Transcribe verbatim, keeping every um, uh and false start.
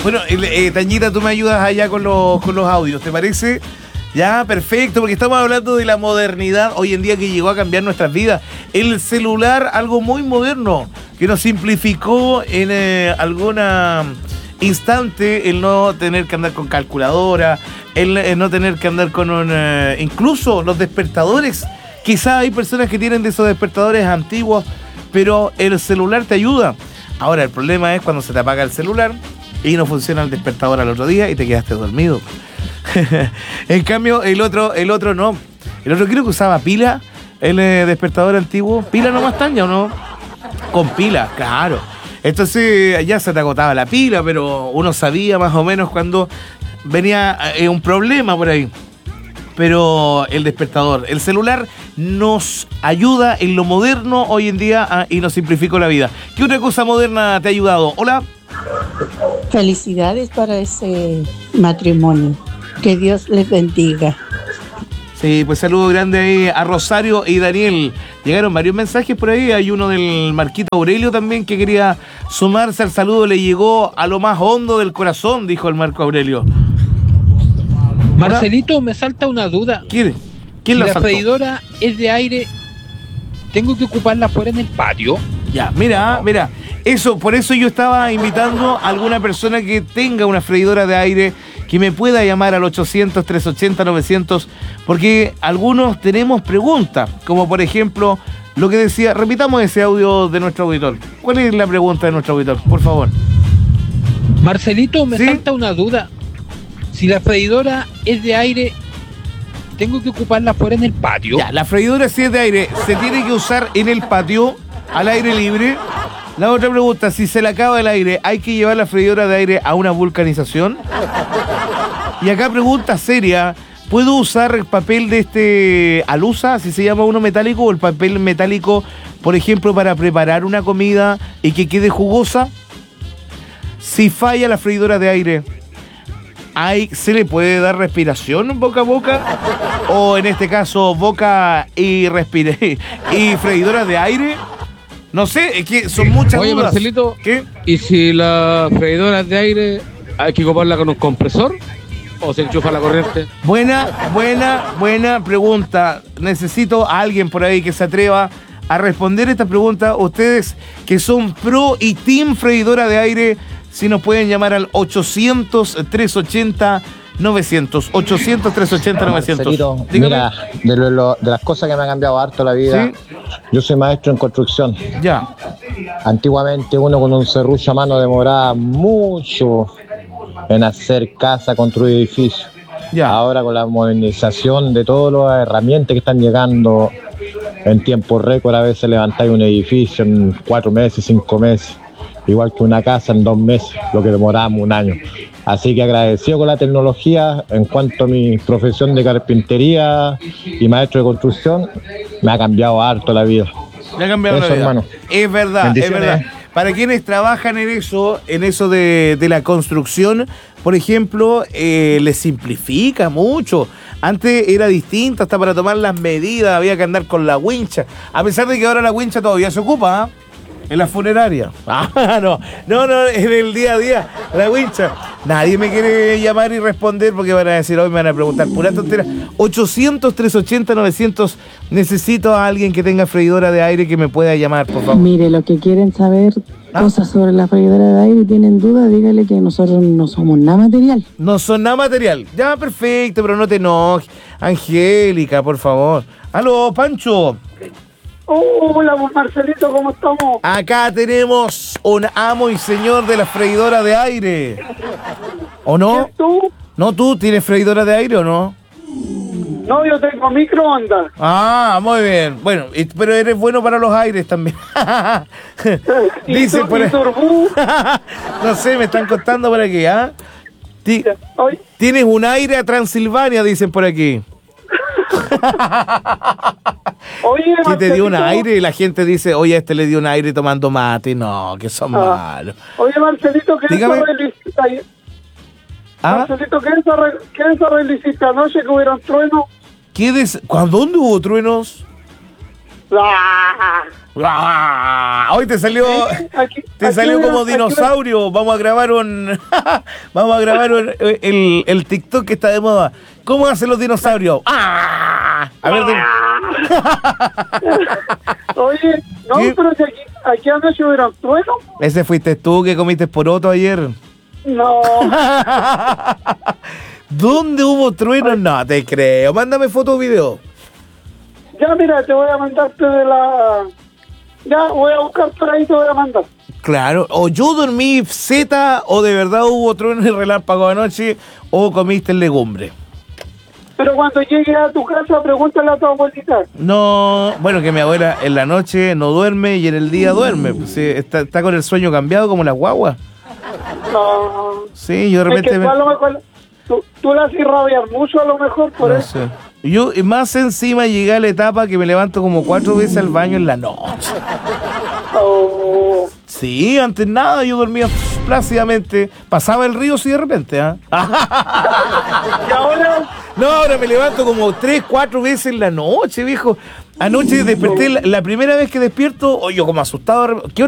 Bueno, eh, Tañita, tú me ayudas allá con los, con los audios, ¿te parece? Ya, perfecto, porque estamos hablando de la modernidad hoy en día que llegó a cambiar nuestras vidas. El celular, algo muy moderno, que nos simplificó en eh, alguna instante el no tener que andar con calculadora, el, el no tener que andar con un... Eh, incluso los despertadores. Quizás hay personas que tienen de esos despertadores antiguos, pero el celular te ayuda. Ahora, el problema es cuando se te apaga el celular y no funciona el despertador al otro día y te quedaste dormido. En cambio, el otro, el otro no. El otro creo que usaba pila, el eh, despertador antiguo. Pila nomás taña, ¿o no? Con pila, claro. Entonces ya se te agotaba la pila, pero uno sabía más o menos cuando venía eh, un problema por ahí. Pero el despertador, el celular nos ayuda en lo moderno hoy en día a, y nos simplificó la vida. ¿Qué otra cosa moderna te ha ayudado? Hola. Felicidades para ese matrimonio. Que Dios les bendiga. Sí, pues saludo grande ahí a Rosario y Daniel. Llegaron varios mensajes por ahí. Hay uno del Marquito Aurelio también que quería sumarse al saludo. Le llegó a lo más hondo del corazón, dijo el Marco Aurelio. Marcelito, me salta una duda. ¿Quién? ¿Quién si la la saltó? freidora es de aire, ¿tengo que ocuparla afuera en el patio? Ya, mira, mira. Eso, por eso yo estaba invitando a alguna persona que tenga una freidora de aire que me pueda llamar al ochocientos, trescientos ochenta, novecientos, porque algunos tenemos preguntas, como por ejemplo lo que decía, repitamos ese audio de nuestro auditor. ¿Cuál es la pregunta de nuestro auditor? Por favor. Marcelito, me ¿Sí? salta una duda. Si la freidora es de aire, ¿tengo que ocuparla afuera en el patio? Ya, la freidora si es de aire, ¿se tiene que usar en el patio, al aire libre? La otra pregunta, si se le acaba el aire, ¿hay que llevar la freidora de aire a una vulcanización? Y acá pregunta seria, ¿puedo usar el papel de este alusa, si se llama uno metálico, o el papel metálico, por ejemplo, para preparar una comida y que quede jugosa? Si falla la freidora de aire, ¿hay, ¿se le puede dar respiración boca a boca? O en este caso, boca y respire y freidora de aire. No sé, es que son muchas Oye, dudas. Marcelito, ¿Qué? ¿y si la freidora es de aire, hay que ocuparla con un compresor? ¿O se enchufa la corriente? Buena, buena, buena pregunta. Necesito a alguien por ahí que se atreva a responder esta pregunta. Ustedes que son pro y team freidora de aire, si nos pueden llamar al ochocientos, trescientos ochenta, novecientos. ochocientos, trescientos ochenta, novecientos. Marcelito, mira, de, lo, lo, de las cosas que me han cambiado harto la vida, ¿sí? Yo soy maestro en construcción. Ya. Antiguamente uno con un serrucho a mano demoraba mucho en hacer casa, construir edificios. Ya. Ahora con la modernización de todas las herramientas que están llegando en tiempo récord, a veces levantáis un edificio en cuatro meses, cinco meses, igual que una casa en dos meses, lo que demorábamos un año. Así que agradecido con la tecnología. En cuanto a mi profesión de carpintería y maestro de construcción, me ha cambiado harto la vida. Me ha cambiado eso, la vida. Hermano. Es verdad, es verdad. Para quienes trabajan en eso, en eso de, de la construcción, por ejemplo, eh, les simplifica mucho. Antes era distinto, hasta para tomar las medidas había que andar con la wincha. A pesar de que ahora la wincha todavía se ocupa, ¿eh? En la funeraria. Ah, no, no, no, en el día a día, la wincha. Nadie me quiere llamar y responder porque van a decir, hoy me van a preguntar pura tontera. ochocientos, trescientos ochenta, novecientos. Necesito a alguien que tenga freidora de aire que me pueda llamar, por favor. Mire, lo que quieren saber ¿Ah? cosas sobre la freidora de aire y tienen dudas, dígale que nosotros no somos nada material. No son nada material. Ya, perfecto, pero no te enojes. Angélica, por favor. Aló, Pancho. Oh, hola, Marcelito, ¿cómo estamos? Acá tenemos un amo y señor de la freidora de aire. ¿O no? ¿Tú? ¿No tú tienes freidora de aire o no? No, yo tengo microondas. Ah, muy bien. Bueno, y, pero eres bueno para los aires también. Dicen por ahí. No sé, me están contando por aquí, ¿ah? Ti- Tienes un aire a Transilvania, dicen por aquí. Oye, si te dio un aire y la gente dice, oye, a este le dio un aire tomando mate. No, que son ah. malos. Oye, Marcelito, ¿qué Dígame. es esa relicita? ¿Ah? Marcelito, ¿qué es esa, re... ¿qué es esa relicita anoche que hubieron truenos? ¿Qué des... ¿Dónde hubo truenos? Ah, ¡Ah! Hoy te salió, aquí- te aquí salió verás, como aquí dinosaurio. Vamos a grabar un, vamos a grabar un- el, el TikTok que está de moda. ¿Cómo hacen los dinosaurios? ¡Ah! A ver, de- Oye, no, ¿Qué? pero si aquí, aquí anoche hubieron truenos. ese fuiste tú que comiste poroto ayer. No, ¿Dónde hubo truenos? No te creo. Mándame foto o video. ya mira, te voy a mandarte de la... Ya, voy a buscar por ahí y te voy a mandar. Claro, o yo dormí Z, o de verdad hubo truenos y relámpagos anoche, o comiste legumbre. Pero cuando llegues a tu casa, pregúntale a tu abuelita. No, bueno, que mi abuela en la noche no duerme y en el día duerme. Pues, sí, está, está con el sueño cambiado como las guaguas. No, Sí, yo de es repente que me... tú a lo mejor... Tú, tú la haces rabiar mucho a lo mejor por No eso. sé. Yo y más encima llegué a la etapa que me levanto como cuatro veces al baño en la noche. Oh, Sí, antes nada, yo dormía plácidamente. Pasaba el río sí de repente, ¿ah? y ahora... No, ahora me levanto como tres, cuatro veces en la noche, viejo. Anoche desperté, la, la primera vez que despierto, oh, yo como asustado, ¿qué